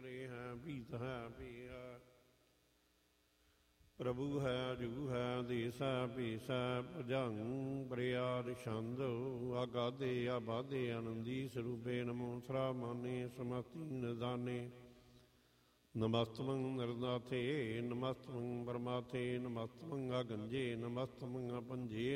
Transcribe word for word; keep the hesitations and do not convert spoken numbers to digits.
ਹਰੇ ਹੈ ਭੀਤ ਹੈ ਭੀ ਹੈ ਪ੍ਰਭੂ ਹੈ ਜੂ ਹੈ ਦੇਸ ਹੈ ਭੇਸ ਹੈ ਭੁਜੰਗ ਬਰਿਆਦ ਛੰਦ ਆਗਾਦੇ ਆਬਾਦੇ ਆਨੰਦੀ ਸਰੂਪੇ ਨਮੋ ਸਰਾ ਮਾਨੇ ਸਮਤੀ ਨਿਦਾਨੇ ਨਮਸਤਮੰ ਨਿਰਨਾਥੇ ਨਮਸਤਮੰ ਪਰਮਾਥੇ ਨਮਸਤਮੰ ਆਗੰਜੇ ਨਮਸਤਮੰ ਅਪੰਜੇ